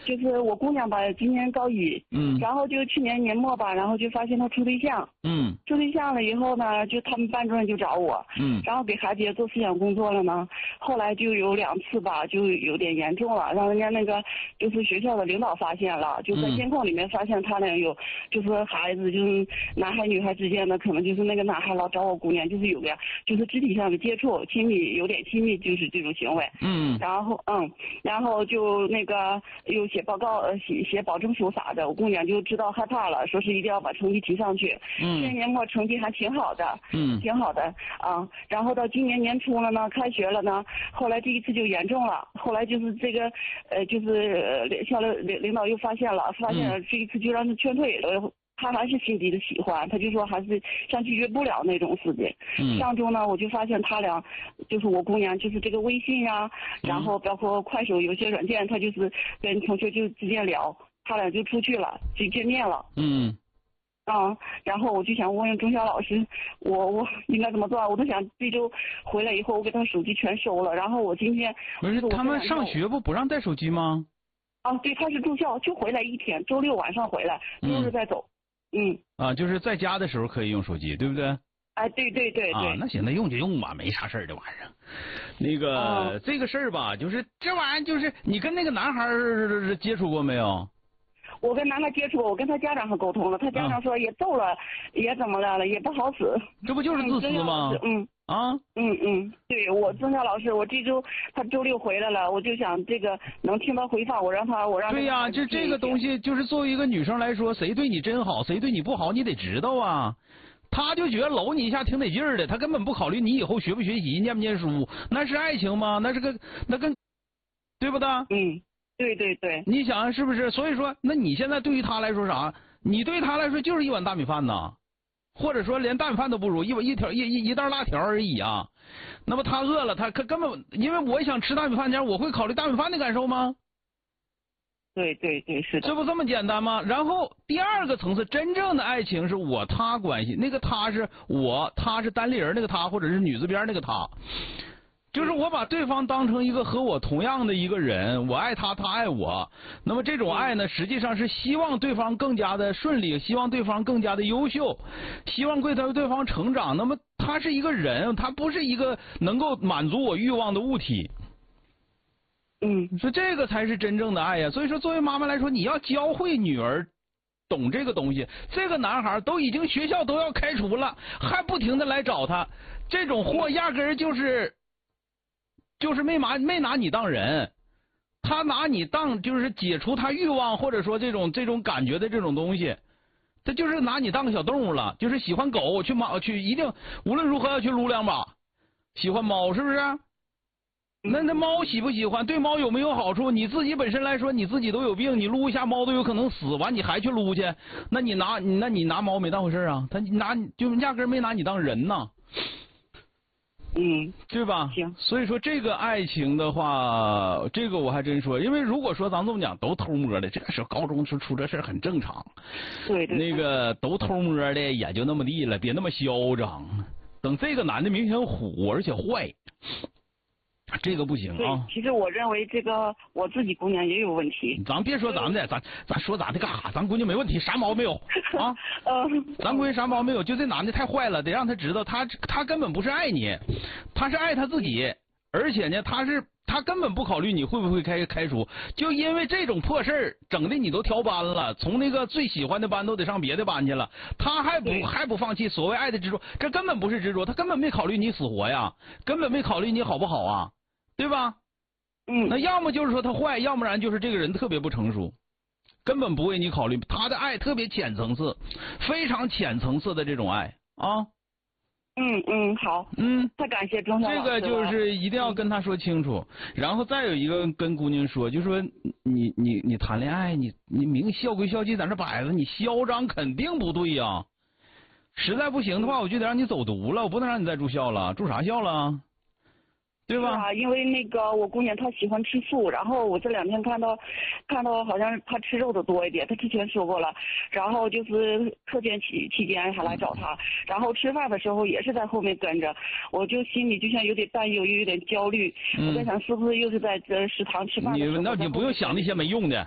就是我姑娘吧，今年高一，然后就去年年末吧，然后就发现她处对象，处对象了以后呢，就他们班主任就找我，然后给孩子也做思想工作了呢，后来就有2次吧，就有点严重了，让人家那个就是学校的领导发现了，就在监控里面发现他俩有就是孩子就是男孩女孩之间的，可能就是那个男孩老找我姑娘，就是有个就是肢体上的接触，有点亲密，就是这种行为，然后就那个又写报告写保证书啥的，我姑娘就知道害怕了，说是一定要把成绩提上去。去年年末成绩还挺好的，挺好的啊。然后到今年年初了呢，开学了呢，后来这一次就严重了，后来就是这个就是校领导又发现了这一次就让他劝退了。他还是心底的喜欢，他就说还是像拒绝不了那种似的。上周呢，我就发现他俩，就是我姑娘，就是这个微信啊，然后包括快手有些软件，他就是跟同学就直接聊，他俩就出去了，就见面了。然后我就想问钟晓老师，我应该怎么做？我都想这周回来以后，我给他手机全收了。然后我今天不是他们上学不让带手机吗？ 啊，对，他是住校，就回来1天，周6晚上回来，周日再走。 就是在家的时候可以用手机，对不对？ 哎，对。 啊，那行，那用就用吧，没啥事儿，这玩意儿。那个这个事儿吧，就是这玩意儿，就是你跟那个男孩接触过没有？ 我跟男孩接触过，我跟他家长还沟通了，他家长说也揍了，也怎么了，也不好使。 这不就是自私吗？ 对，我曾晓老师，我这周他周6回来了，我就想这个能听到回放，我让对呀，这个东西就是作为一个女生来说，谁对你真好，谁对你不好，你得知道啊。他就觉得搂你一下挺得劲儿的，他根本不考虑你以后学不学习、念不念书，那是爱情吗？那跟对不对？ 对。 你想是不是？所以说，那你现在对于他来说啥？你对他来说就是一碗大米饭呐。或者说连大米饭都不如，一袋辣条而已啊。那么他饿了，他根本因为我想吃大米饭前，我会考虑大米饭的感受吗？ 对，是的。 这不这么简单吗？然后第二个层次，真正的爱情是我他关系，那个他是他是单立人那个他，或者是女字边那个他。就是我把对方当成一个和我同样的一个人，我爱他，他爱我。那么这种爱呢，实际上是希望对方更加的顺利，希望对方更加的优秀，希望对方成长。那么他是一个人，他不是一个能够满足我欲望的物体。所以这个才是真正的爱呀。所以说，作为妈妈来说，你要教会女儿懂这个东西。这个男孩都已经学校都要开除了，还不停的来找他，这种货压根儿就是没拿你当人，他拿你当就是解除他欲望或者说这种感觉的这种东西，他就是拿你当个小动物了，就是喜欢狗去一定无论如何要去撸2把，喜欢猫是不是？那猫喜不喜欢？对猫有没有好处？你自己本身来说，你自己都有病，你撸一下猫都有可能死，完你还去撸去，那你拿猫没当回事啊？他就压根没拿你当人呐。对吧？ 行。 所以说这个爱情的话，这个我还真说，因为如果说咱这么讲都偷摸的，这个时候高中出这事很正常。 对。 那个都偷摸的也就那么地了，别那么嚣张。等这个男的明显虎而且坏，这个不行啊。 对，其实我认为这个我自己姑娘也有问题。 咱别说咱们的，咱说咱的干啥？咱闺女没问题，啥毛病没有啊？咱闺女啥毛病没有？就这男的太坏了，得让他知道他根本不是爱你，他是爱他自己，而且呢，他根本不考虑你会不会开除，就因为这种破事儿，整的你都调班了，从那个最喜欢的班都得上别的班去了，他还不放弃所谓爱的执着，这根本不是执着，他根本没考虑你死活呀，根本没考虑你好不好啊，对吧？那要么就是说他坏，要不然就是这个人特别不成熟，根本不为你考虑，他的爱特别浅层次，非常浅层次的这种爱啊。 好。太感谢钟晓老师了。 这个就是一定要跟他说清楚，然后再有一个跟姑娘说，就说你谈恋爱，你明校规校纪在那摆着，你嚣张肯定不对呀。实在不行的话，我就得让你走读了，我不能让你再住校了，住啥校了？对吧？ 是啊，因为那个我姑娘她喜欢吃素，然后我这2天看到好像她吃肉的多一点，她之前说过了，然后就是课间期间还来找她，然后吃饭的时候也是在后面跟着，我就心里就像有点担忧，又有点焦虑，我在想是不是又是在这食堂吃饭的时候。 那你不用想那些没用的。